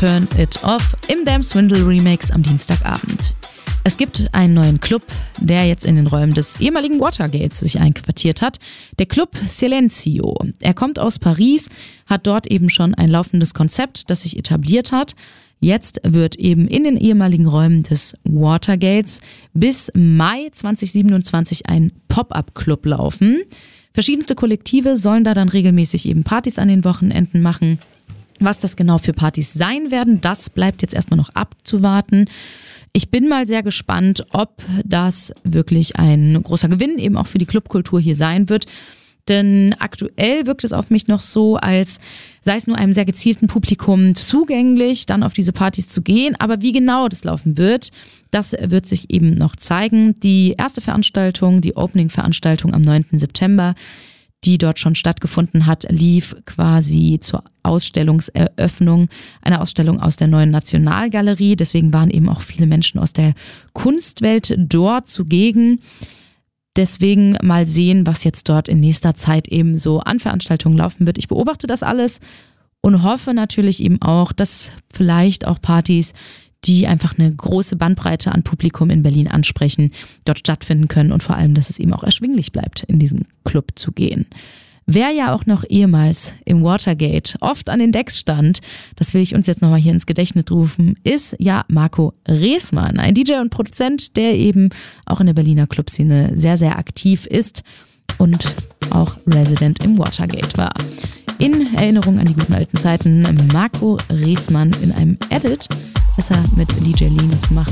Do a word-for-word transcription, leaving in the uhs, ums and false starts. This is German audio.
Turn It Off im Damn Swindle Remix am Dienstagabend. Es gibt einen neuen Club, der jetzt in den Räumen des ehemaligen Watergates sich einquartiert hat. Der Club Silencio. Er kommt aus Paris, hat dort eben schon ein laufendes Konzept, das sich etabliert hat. Jetzt wird eben in den ehemaligen Räumen des Watergates bis Mai zwanzig siebenundzwanzig ein Pop-up-Club laufen. Verschiedenste Kollektive sollen da dann regelmäßig eben Partys an den Wochenenden machen. Was das genau für Partys sein werden, das bleibt jetzt erstmal noch abzuwarten. Ich bin mal sehr gespannt, ob das wirklich ein großer Gewinn eben auch für die Clubkultur hier sein wird. Denn aktuell wirkt es auf mich noch so, als sei es nur einem sehr gezielten Publikum zugänglich, dann auf diese Partys zu gehen. Aber wie genau das laufen wird, das wird sich eben noch zeigen. Die erste Veranstaltung, die Opening-Veranstaltung am neunten September, die dort schon stattgefunden hat, lief quasi zur Ausstellungseröffnung, einer Ausstellung aus der neuen Nationalgalerie. Deswegen waren eben auch viele Menschen aus der Kunstwelt dort zugegen. Deswegen mal sehen, was jetzt dort in nächster Zeit eben so an Veranstaltungen laufen wird. Ich beobachte das alles und hoffe natürlich eben auch, dass vielleicht auch Partys, die einfach eine große Bandbreite an Publikum in Berlin ansprechen, dort stattfinden können und vor allem, dass es eben auch erschwinglich bleibt, in diesen Club zu gehen. Wer ja auch noch ehemals im Watergate oft an den Decks stand, das will ich uns jetzt nochmal hier ins Gedächtnis rufen, ist ja Marco Reesmann, ein D J und Produzent, der eben auch in der Berliner Clubszene sehr, sehr aktiv ist und auch Resident im Watergate war. In Erinnerung an die guten alten Zeiten, Marco Reesmann in einem Edit, das er mit D J Linus gemacht